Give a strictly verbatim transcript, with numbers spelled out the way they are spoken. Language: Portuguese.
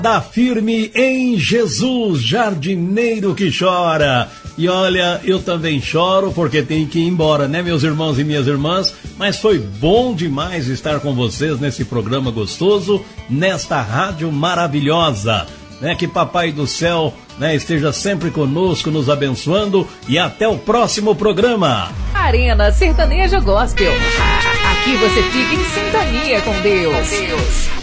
Da firme em Jesus, jardineiro que chora. E olha, eu também choro porque tenho que ir embora, né, meus irmãos e minhas irmãs? Mas foi bom demais estar com vocês nesse programa gostoso, nesta rádio maravilhosa, né? Que Papai do Céu, né, esteja sempre conosco, nos abençoando, e até o próximo programa. Arena Sertaneja Gospel. Aqui você fica em sintonia com Deus. Com Deus.